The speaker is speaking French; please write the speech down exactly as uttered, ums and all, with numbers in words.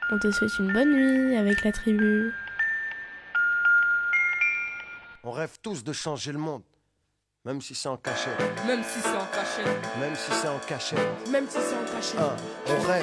On te souhaite une bonne nuit avec la tribu. On rêve tous de changer le monde, même si c'est en cachette. Même si c'est en cachette. Même si c'est en cachette. Même si c'est en cachette. Ah, on rêve